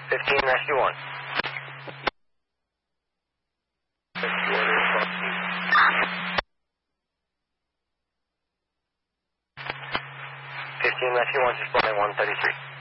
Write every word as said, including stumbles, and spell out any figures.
fifteen rescue one. Rescue one is Foxy. fifteen rescue one, responding one thirty-three.